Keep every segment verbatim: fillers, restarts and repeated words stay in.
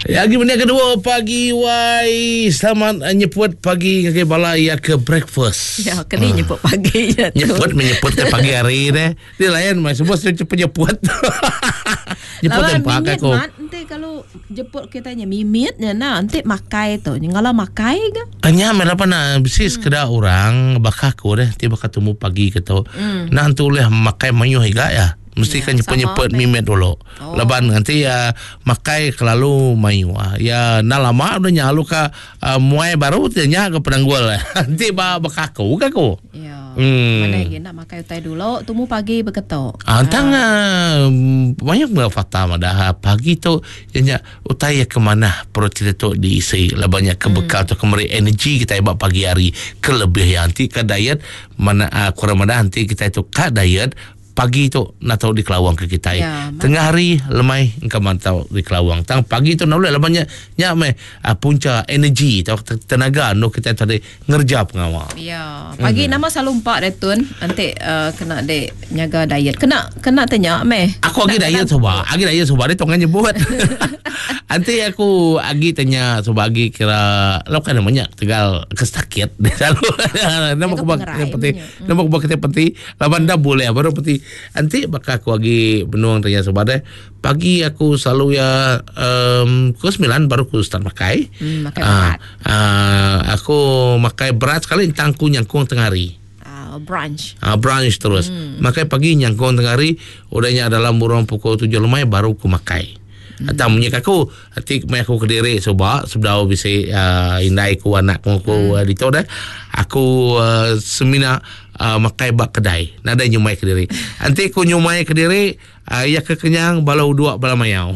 Lagi benda kedua pagi wai. Selamat uh, nyebut pagi ke balai ya ke breakfast. Ya, kena uh. nyebut pagi ya tu. Nyebut menyebut ke pagi hari deh. Dia lain mai semua cepat nyebut. Nyebut tempat aku. Nanti kalau jemput kitanya mimitnya nah nanti makai tu. Ngala makai ke? Hanya merapa na bisis hmm. kada orang bakaku deh tiba ketemu pagi gitu. Hmm. Nah antu leh makai mayuh higa ya. Mesti ya, kan nyepet-nyepet mimet dulu. Oh. Leban nanti ya makai kelalu mayu. Ya na lama udah nyalu ka uh, muai baru tanya ke penanggul. Nanti ba bakaku kaku. Ya. Hmm. Mana lagi nak makai utai dulu temu pagi beketok. Ah tang ah. Banyak fakta madah pagi tu nya utai ke mana perut kita tu diisi lebanya ke bekal hmm. tu kemari energi kita buat pagi hari kelebih ya nanti ke diet mana uh, kurang madah nanti kita itu ke diet pagi tu nak tahu di Kelawang ke kita ya, tengah hari lemai engkau mantau di Kelawang tang pagi tu nak boleh lamanya nya me uh, punca energi atau tenaga no kita tadi ngerja pengawal ya pagi hmm. nama selalu empat retun nanti uh, kena de nyaga diet kena kena tanya me aku lagi diet coba lagi diet coba dia tongan nyebut nanti aku lagi tanya coba lagi kira lo kan namanya tegal kesakit selalu nama aku bak penting nama aku bak penting laban dah boleh baru penting nanti bakal aku lagi benuang tanya sebadai pagi aku selalu ya um, pukul sembilan baru aku start makai hmm, makai berat uh, uh, aku makai berat sekali tangku nyangkung tengah hari uh, brunch uh, brunch terus hmm. makai pagi nyangkung tengah hari udahnya dalam burung pukul tujuh lemai baru aku makai hmm. atau menyak aku hati mai aku kediri sebab sudah bisa uh, indai ku anak ku hmm. uh, dito dah aku uh, semina uh, makai bak kedai nada nyumai kediri nanti ku nyumai kediri uh, ya kekenyang balau dua bala mayau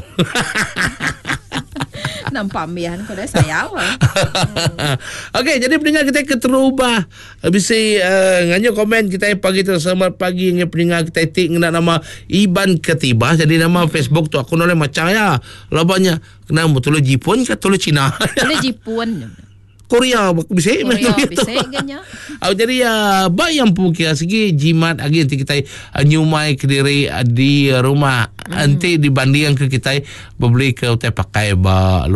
nampak ambian kau dah sayang hmm. Okey, jadi pendengar kita keterubah bisa uh, nganyo komen kita pagi tu selamat pagi dengan pendengar kita tik nak nama Iban Ketiba jadi nama Facebook tu aku noleh macam ya labanya kena betul Jepun ke betul Cina betul Jepun Korea bisa Korea bisa ganya. Oh, jadi ya bayang pun kira segi jimat lagi nanti kita uh, nyumai ke diri uh, di rumah hmm. nanti dibandingkan ke kita beli ke utai pakai ba